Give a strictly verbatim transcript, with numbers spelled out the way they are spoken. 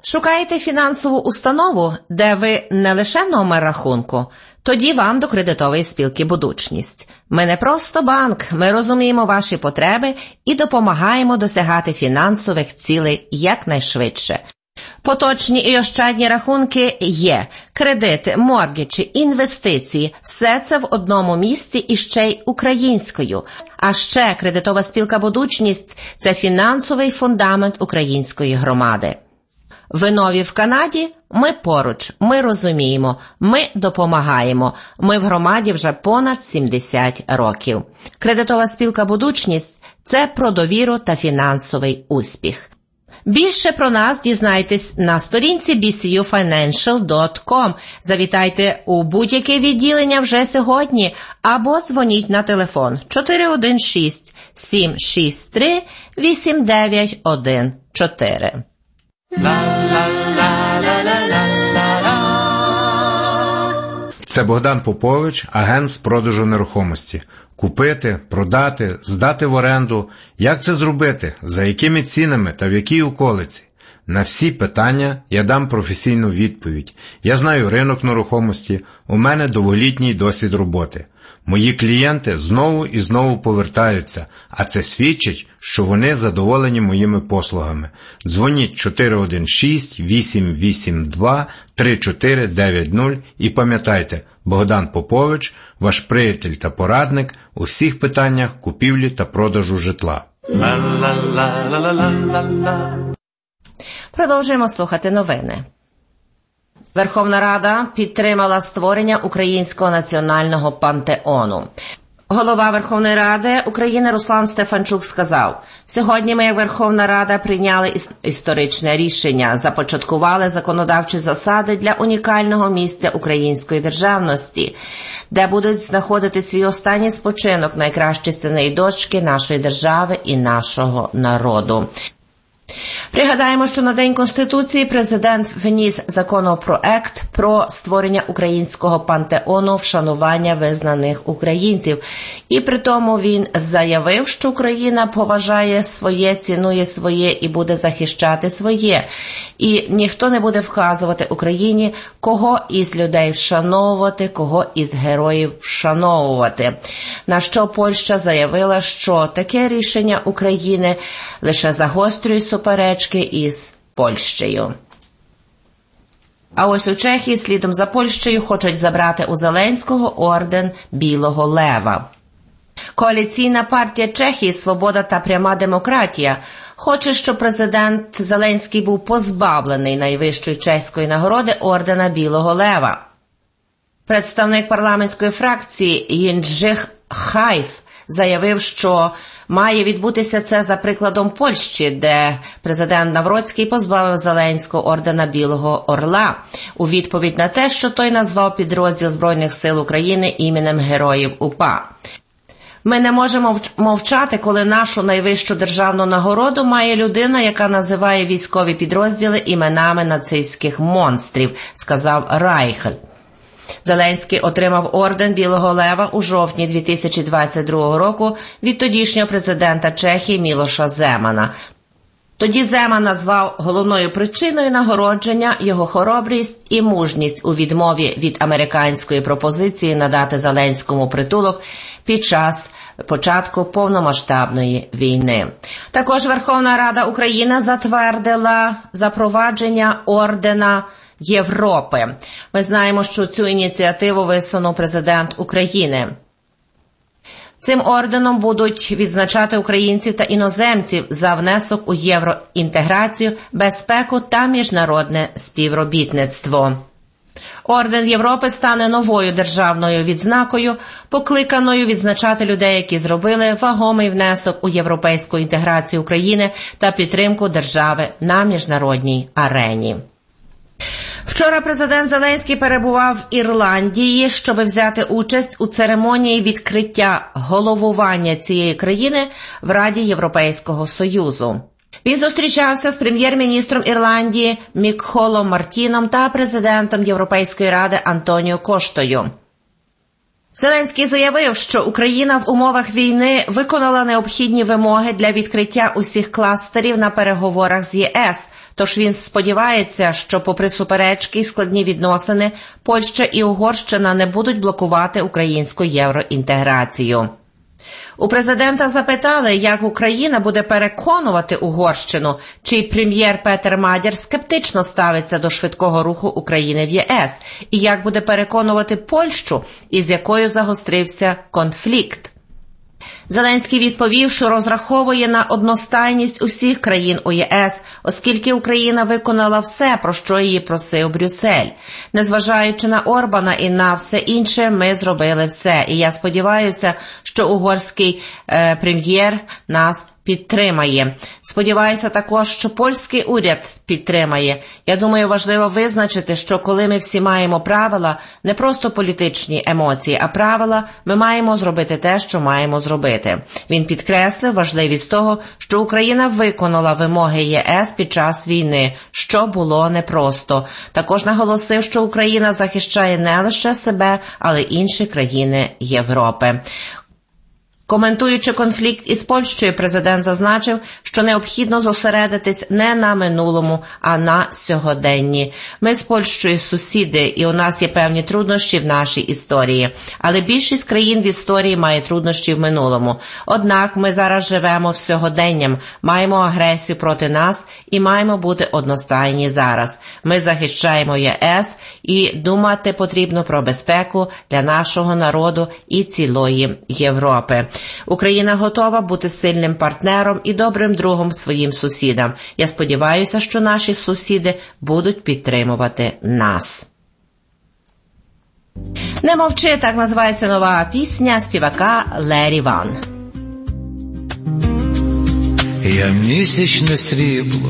Шукаєте фінансову установу, де ви не лише номер рахунку? Тоді вам до кредитової спілки «Будучність». Ми не просто банк, ми розуміємо ваші потреби і допомагаємо досягати фінансових цілей якнайшвидше. Поточні і ощадні рахунки є, кредити, моргеджі, інвестиції – все це в одному місці і ще й українською. А ще кредитова спілка «Будучність» – це фінансовий фундамент української громади. Ви нові в Канаді? Ми поруч, ми розуміємо, ми допомагаємо. Ми в громаді вже понад сімдесят років. Кредитова спілка «Будучність» – це про довіру та фінансовий успіх. Більше про нас дізнайтесь на сторінці бі сі ю файненшіал дот ком. Завітайте у будь-яке відділення вже сьогодні або дзвоніть на телефон чотири один шість сім шість три вісім дев'ять один чотири. Це Богдан Попович, агент з продажу нерухомості. Купити, продати, здати в оренду. Як це зробити? За якими цінами та в якій околиці? На всі питання я дам професійну відповідь. Я знаю ринок нерухомості, у мене довголітній досвід роботи. Мої клієнти знову і знову повертаються, а це свідчить, що вони задоволені моїми послугами. Дзвоніть чотири один шість вісім вісім два три чотири дев'ять нуль і пам'ятайте, Богдан Попович, ваш приятель та порадник у всіх питаннях купівлі та продажу житла. Продовжуємо слухати новини. Верховна Рада підтримала створення Українського національного пантеону. Голова Верховної Ради України Руслан Стефанчук сказав: «Сьогодні ми, як Верховна Рада, прийняли історичне рішення, започаткували законодавчі засади для унікального місця української державності, де будуть знаходити свій останній спочинок найкращі сини і дочки нашої держави і нашого народу». Пригадаємо, що на День Конституції президент вніс законопроект про створення Українського пантеону вшанування визнаних українців. І при тому він заявив, що Україна поважає своє, цінує своє і буде захищати своє. І ніхто не буде вказувати Україні, кого із людей вшановувати, кого із героїв вшановувати. На що Польща заявила, що таке рішення України лише загострює суперечки із Польщею. А ось у Чехії слідом за Польщею хочуть забрати у Зеленського орден Білого Лева. Коаліційна партія Чехії «Свобода та пряма демократія» хоче, щоб президент Зеленський був позбавлений найвищої чеської нагороди ордена Білого Лева. Представник парламентської фракції Єнджих Хайф заявив, що має відбутися це за прикладом Польщі, де президент Навроцький позбавив Зеленського ордена Білого Орла у відповідь на те, що той назвав підрозділ Збройних сил України іменем Героїв УПА. Ми не можемо мовчати, коли нашу найвищу державну нагороду має людина, яка називає військові підрозділи іменами нацистських монстрів, сказав Райхель. Зеленський отримав орден Білого Лева у жовтні дві тисячі двадцять другого року від тодішнього президента Чехії Мілоша Земана. Тоді Земан назвав головною причиною нагородження його хоробрість і мужність у відмові від американської пропозиції надати Зеленському притулок під час початку повномасштабної війни. Також Верховна Рада України затвердила запровадження ордена Європи. Ми знаємо, що цю ініціативу висунув президент України. Цим орденом будуть відзначати українців та іноземців за внесок у євроінтеграцію, безпеку та міжнародне співробітництво. Орден Європи стане новою державною відзнакою, покликаною відзначати людей, які зробили вагомий внесок у європейську інтеграцію України та підтримку держави на міжнародній арені. Вчора президент Зеленський перебував в Ірландії, щоб взяти участь у церемонії відкриття головування цієї країни в Раді Європейського Союзу. Він зустрічався з прем'єр-міністром Ірландії Мікхолом Мартіном та президентом Європейської Ради Антоніо Коштою. Зеленський заявив, що Україна в умовах війни виконала необхідні вимоги для відкриття усіх кластерів на переговорах з ЄС. Тож він сподівається, що попри суперечки і складні відносини, Польща і Угорщина не будуть блокувати українську євроінтеграцію. У президента запитали, як Україна буде переконувати Угорщину, чий прем'єр Петер Мадяр скептично ставиться до швидкого руху України в ЄС, і як буде переконувати Польщу, із якою загострився конфлікт. Зеленський відповів, що розраховує на одностайність усіх країн у ЄС, оскільки Україна виконала все, про що її просив Брюссель. Незважаючи на Орбана і на все інше, ми зробили все. І я сподіваюся, що угорський е, прем'єр нас підтримає. Сподіваюся також, що польський уряд підтримає. Я думаю, важливо визначити, що коли ми всі маємо правила, не просто політичні емоції, а правила, ми маємо зробити те, що маємо зробити. Він підкреслив важливість того, що Україна виконала вимоги ЄС під час війни, що було непросто. Також наголосив, що Україна захищає не лише себе, але й інші країни Європи. Коментуючи конфлікт із Польщею, президент зазначив, що необхідно зосередитись не на минулому, а на сьогоденні. Ми з Польщею сусіди, і у нас є певні труднощі в нашій історії. Але більшість країн в історії має труднощі в минулому. Однак ми зараз живемо в сьогоденням, маємо агресію проти нас і маємо бути одностайні зараз. Ми захищаємо ЄС і думати потрібно про безпеку для нашого народу і цілої Європи. Україна готова бути сильним партнером і добрим другом своїм сусідам. Я сподіваюся, що наші сусіди будуть підтримувати нас. «Не мовчи» – так називається нова пісня співака Лері Ван. Я місячне срібло